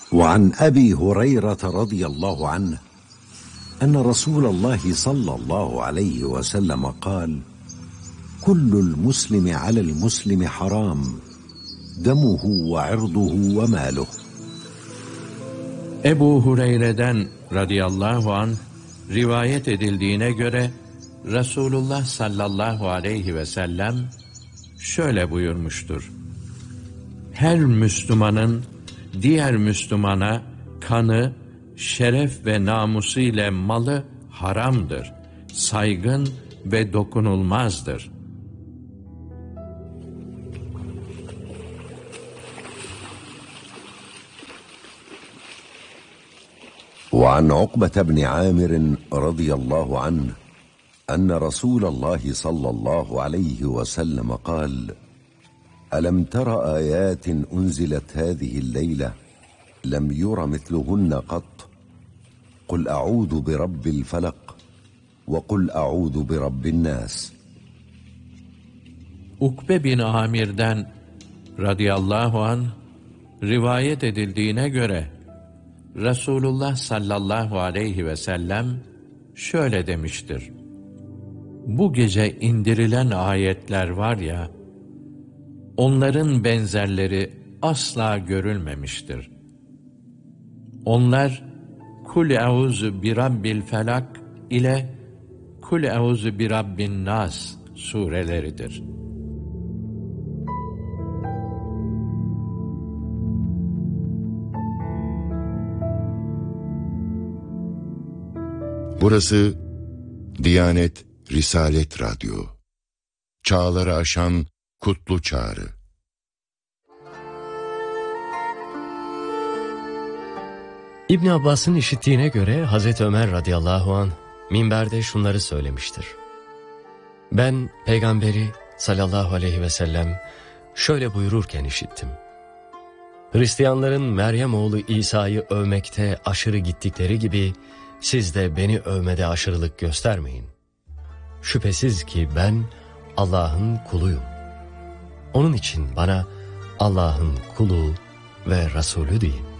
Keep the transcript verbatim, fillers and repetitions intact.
وعن أبي هريرة رضي الله عنه أن رسول الله صلى الله عليه وسلم قال: كل المسلم على المسلم حرام دمه وعرضه وماله. Ebu Hureyre'den radıyallahu anh rivayet edildiğine göre Resulullah sallallahu aleyhi ve sellem şöyle buyurmuştur: Her Müslümanın diğer Müslümana kanı, şeref ve namusu ile malı haramdır, saygın ve dokunulmazdır. وعن عقبة بن عامر رضي الله عنه أن رسول الله صلى الله عليه وسلم قال: ألم تر آيات أنزلت هذه الليلة لم ير مثلهن قط قل أعوذ برب الفلق وقل أعوذ برب الناس. Ukbe bin Amir'den radıyallahu anh rivayet edildiğine göre Resulullah sallallahu aleyhi ve sellem şöyle demiştir: Bu gece indirilen ayetler var ya, onların benzerleri asla görülmemiştir. Onlar Kul euzu bi rabbil felak ile Kul euzu bi rabbin nas sureleridir. Burası Diyanet Risalet Radyo. Çağları aşan kutlu çağrı. İbn Abbas'ın işittiğine göre Hazreti Ömer radıyallahu anh minberde şunları söylemiştir: Ben Peygamberi sallallahu aleyhi ve sellem şöyle buyururken işittim: Hristiyanların Meryem oğlu İsa'yı övmekte aşırı gittikleri gibi siz de beni övmede aşırılık göstermeyin. Şüphesiz ki ben Allah'ın kuluyum. Onun için bana Allah'ın kulu ve Resulü deyin.